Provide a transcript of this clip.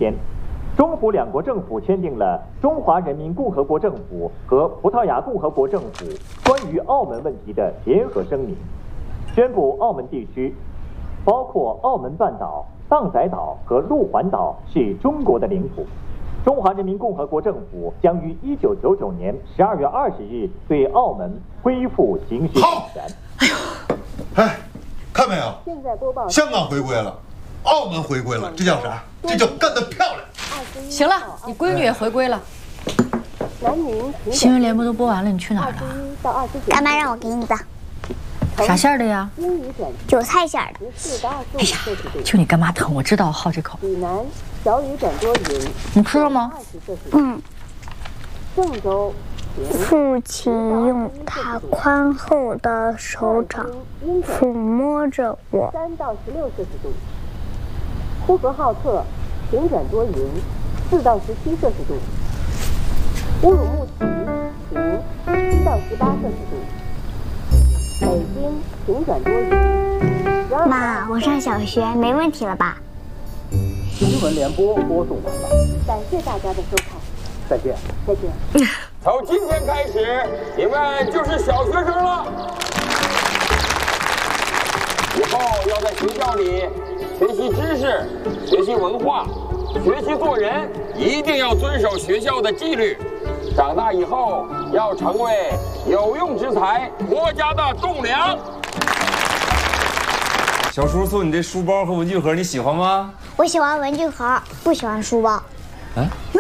天，中葡两国政府签订了《中华人民共和国政府和葡萄牙共和国政府关于澳门问题的联合声明》，宣布澳门地区，包括澳门半岛、荡仔岛和路环岛是中国的领土。中华人民共和国政府将于1999年12月20日对澳门恢复行使主权。 哎，看没有？现在播报，香港回归了，澳门回归了，这叫啥？这叫干得漂亮！ 行了，你闺女也回归了。新闻联播都播完了，你去哪儿了？ 干妈让我给你的。 啥馅儿的呀？ 韭菜馅儿的。 哎呀，就你干妈疼，我知道，我好这口。你吃了吗？ 嗯。父亲用他宽厚的手掌抚摸着我。3到16摄氏度。呼和浩特晴转多云，4到17摄氏度。乌鲁木齐晴，7到18摄氏度。北京晴转多云。妈，我上小学没问题了吧？ 新闻联播播送完了， 感谢大家的收看， 再见， 再见。 从今天开始，你们就是小学生了。以后要在学校里学习知识、学习文化、学习做人，一定要遵守学校的纪律。长大以后要成为有用之才，国家的栋梁。 小叔送你这书包和文具盒，你喜欢吗？ 我喜欢文具盒，不喜欢书包。 啊？